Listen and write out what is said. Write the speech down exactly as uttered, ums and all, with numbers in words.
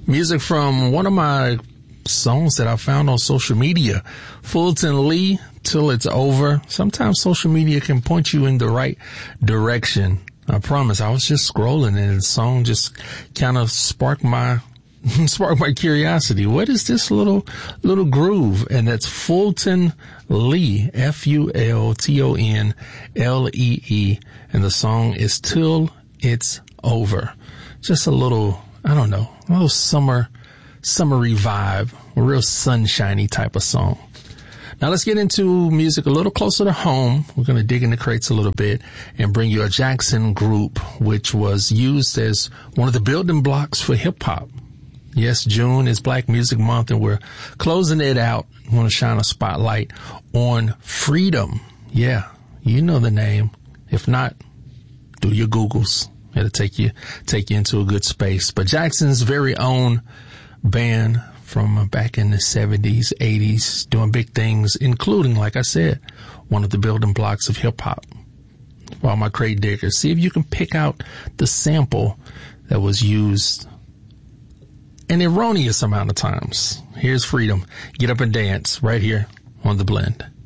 Music from one of my songs that I found on social media, Fulton Lee, Till It's Over. Sometimes social media can point you in the right direction. I promise. I was just scrolling and the song just kind of sparked my sparked my curiosity. What is this little little groove? And that's Fulton Lee, F U L T O N L E E, and the song is Till It's Over. Just a little, I don't know, a little summer summery vibe, a real sunshiny type of song. Now let's get into music a little closer to home. We're going to dig in the crates a little bit and bring you a Jackson group, which was used as one of the building blocks for hip hop. Yes, June is Black Music Month and we're closing it out. I want to shine a spotlight on Freedom. Yeah, you know the name. If not, do your Googles. It'll take you, take you into a good space. But Jackson's very own band from back in the seventies, eighties, doing big things, including, like I said, one of the building blocks of hip hop. For all my crate diggers, see if you can pick out the sample that was used an erroneous amount of times. Here's Freedom. Get up and dance right here on The Blend.